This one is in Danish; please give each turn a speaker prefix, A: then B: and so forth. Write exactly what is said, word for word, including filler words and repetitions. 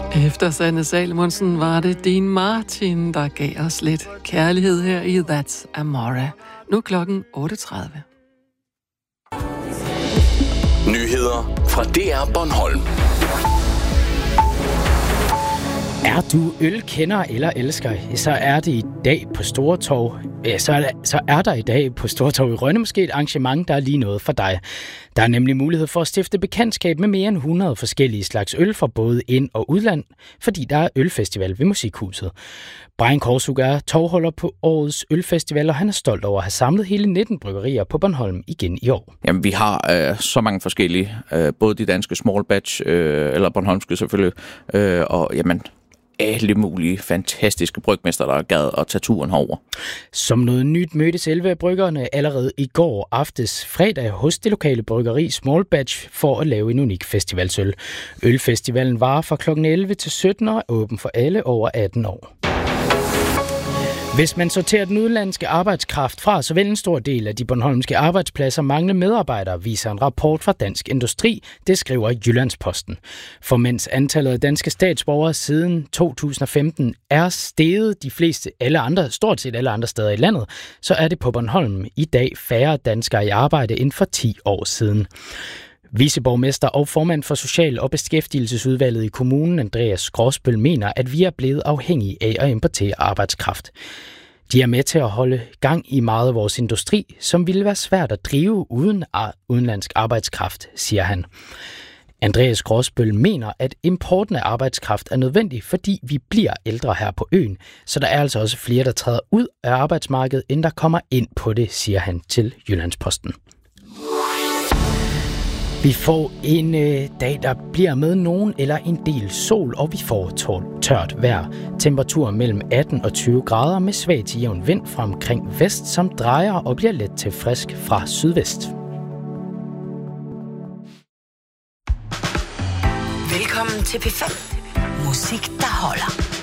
A: Efter Sanne Salomonsen var det Dean Martin, der gav os lidt kærlighed her i That's Amore. Nu klokken otte tredive.
B: Nyheder fra D R Bornholm.
C: Er du ølkender eller elsker, så er det i dag på Stortorv. Så er, der, så er der i dag på Stortorv i Rønne måske et arrangement, der er lige noget for dig. Der er nemlig mulighed for at stifte bekendtskab med mere end hundrede forskellige slags øl fra både ind- og udland, fordi der er ølfestival ved Musikhuset. Brian Korsuk er tovholder på årets ølfestival, og han er stolt over at have samlet hele nitten bryggerier på Bornholm igen i år.
D: Jamen, vi har øh, så mange forskellige, øh, både de danske small batch, øh, eller bornholmske selvfølgelig, øh, og jamen, alle mulige fantastiske brygmester, der er gad at tage turen herover.
C: Som noget nyt mødtes elleve af bryggerne allerede i går aftes fredag hos det lokale bryggeri Small Batch for at lave en unik festivalsøl. Ølfestivalen varer fra klokken elleve til sytten og er åben for alle over atten år. Hvis man sorterer den udenlandske arbejdskraft fra, så vil en stor del af de bornholmske arbejdspladser mangle medarbejdere, viser en rapport fra Dansk Industri, det skriver Jyllandsposten. For mens antallet af danske statsborgere siden to tusind og femten er steget de fleste, alle andre, stort set alle andre steder i landet, så er det på Bornholm i dag færre danskere i arbejde end for ti år siden. Viceborgmester og formand for Social- og Beskæftigelsesudvalget i kommunen, Andreas Gråsbøl, mener, at vi er blevet afhængige af at importere arbejdskraft. De er med til at holde gang i meget af vores industri, som ville være svært at drive uden udenlandsk arbejdskraft, siger han. Andreas Gråsbøl mener, at importen af arbejdskraft er nødvendig, fordi vi bliver ældre her på øen, så der er altså også flere, der træder ud af arbejdsmarkedet, end der kommer ind på det, siger han til Jyllandsposten. Vi får en øh, dag, der bliver med nogen eller en del sol, og vi får tør- tørt vejr. Temperatur mellem atten og tyve grader med svag til jævn vind fra omkring vest, som drejer og bliver let til frisk fra sydvest.
E: Velkommen til P fem. Musik, der holder.